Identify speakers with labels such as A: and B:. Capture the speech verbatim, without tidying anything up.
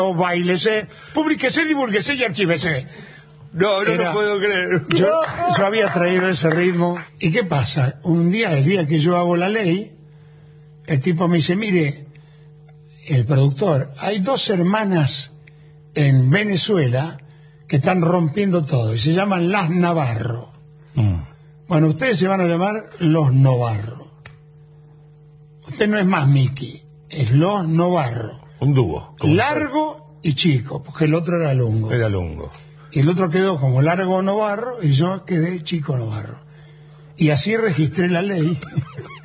A: Báilese, publíquese, divulguese y archívese.
B: No, no
A: Era,
B: lo puedo creer.
A: Yo, yo había traído ese ritmo. ¿Y qué pasa? Un día, el día que yo hago la ley, el tipo me dice, mire, el productor, hay dos hermanas en Venezuela que están rompiendo todo y se llaman las Navarro. Mm. Bueno, ustedes se van a llamar los Novarro. Usted no es más Mickey, es los Novarro.
B: Un dúo.
A: Largo y chico, porque el otro era Lungo.
B: Era Lungo.
A: Y el otro quedó como Largo Novarro y yo quedé Chico Novarro. Y así registré la ley.